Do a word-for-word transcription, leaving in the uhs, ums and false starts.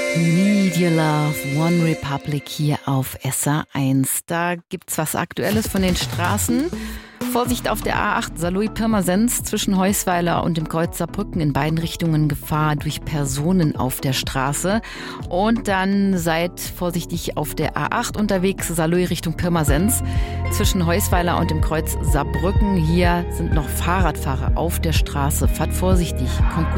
Need Your Love, One Republic hier auf S A eins. Da gibt's was Aktuelles von den Straßen. Vorsicht auf der A acht Saarlouis-Pirmasens zwischen Heusweiler und dem Kreuz Saarbrücken, in beiden Richtungen Gefahr durch Personen auf der Straße. Und dann seid vorsichtig auf der A acht unterwegs, Saarlouis Richtung Pirmasens zwischen Heusweiler und dem Kreuz Saarbrücken. Hier sind noch Fahrradfahrer auf der Straße. Fahrt vorsichtig, kommt gut